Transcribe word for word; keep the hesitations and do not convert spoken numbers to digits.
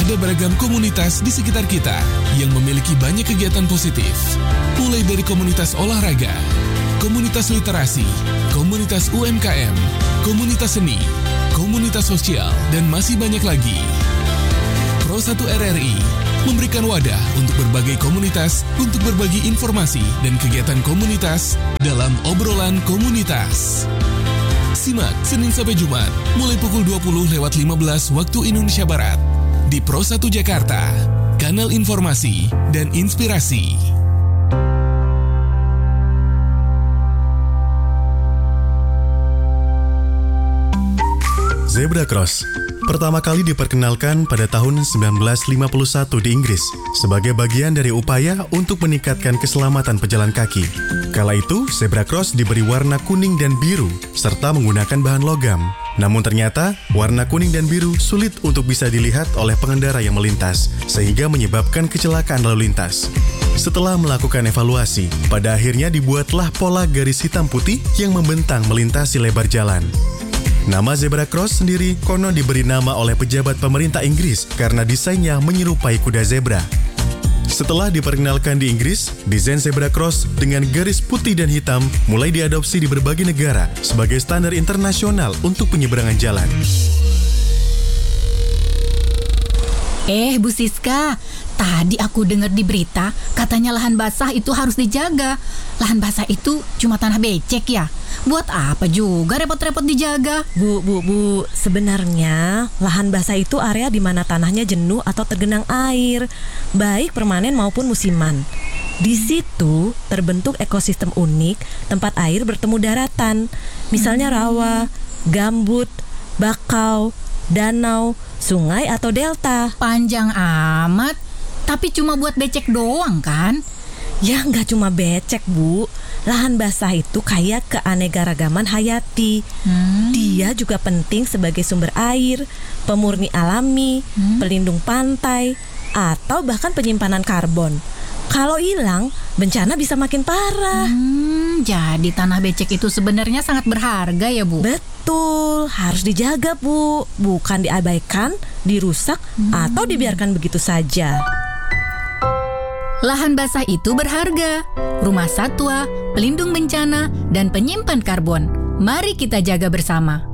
ada beragam komunitas di sekitar kita yang memiliki banyak kegiatan positif. Mulai dari komunitas olahraga, komunitas literasi, komunitas U M K M, komunitas seni, komunitas sosial, dan masih banyak lagi. Pro satu R R I memberikan wadah untuk berbagai komunitas untuk berbagi informasi dan kegiatan komunitas dalam obrolan komunitas. Simak Senin sampai Jumat mulai pukul dua puluh lewat lima belas waktu Indonesia Barat di Pro satu Jakarta, kanal informasi dan inspirasi. Zebra Cross pertama kali diperkenalkan pada tahun sembilan belas lima puluh satu di Inggris sebagai bagian dari upaya untuk meningkatkan keselamatan pejalan kaki. Kala itu, zebra cross diberi warna kuning dan biru serta menggunakan bahan logam. Namun ternyata, warna kuning dan biru sulit untuk bisa dilihat oleh pengendara yang melintas, sehingga menyebabkan kecelakaan lalu lintas. Setelah melakukan evaluasi, pada akhirnya dibuatlah pola garis hitam putih yang membentang melintasi lebar jalan. Nama zebra cross sendiri konon diberi nama oleh pejabat pemerintah Inggris karena desainnya menyerupai kuda zebra. Setelah diperkenalkan di Inggris, desain zebra cross dengan garis putih dan hitam mulai diadopsi di berbagai negara sebagai standar internasional untuk penyeberangan jalan. Eh, Bu Siska, tadi aku dengar di berita katanya lahan basah itu harus dijaga. Lahan basah itu cuma tanah becek ya? Buat apa juga repot-repot dijaga? Bu, bu, bu, sebenarnya lahan basah itu area di mana tanahnya jenuh atau tergenang air, baik permanen maupun musiman. Di situ terbentuk ekosistem unik tempat air bertemu daratan, misalnya rawa, gambut, bakau, danau, sungai atau delta. Panjang amat, tapi cuma buat becek doang kan? Ya nggak cuma becek, Bu. Lahan basah itu kaya keanekaragaman hayati. Hmm. Dia juga penting sebagai sumber air, pemurni alami, hmm. pelindung pantai, atau bahkan penyimpanan karbon. Kalau hilang, bencana bisa makin parah. Hmm, jadi tanah becek itu sebenarnya sangat berharga ya, Bu? Betul, harus dijaga, Bu. Bukan diabaikan, dirusak, hmm. atau dibiarkan begitu saja. Lahan basah itu berharga, rumah satwa, pelindung bencana, dan penyimpan karbon. Mari kita jaga bersama.